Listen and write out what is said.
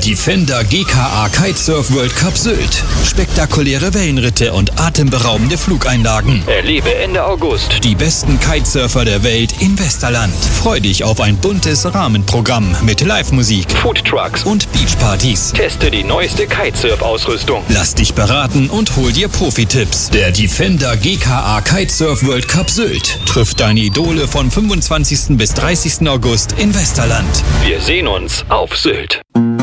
Defender GKA Kitesurf World Cup Sylt. Spektakuläre Wellenritte und atemberaubende Flugeinlagen. Erlebe Ende August die besten Kitesurfer der Welt in Westerland. Freu dich auf ein buntes Rahmenprogramm mit Live-Musik, Foodtrucks und Beachpartys. Teste die neueste Kitesurf-Ausrüstung. Lass dich beraten und hol dir Profi-Tipps. Der Defender GKA Kitesurf World Cup Sylt trifft deine Idole von 25. bis 30. August in Westerland. Wir sehen uns auf Sylt.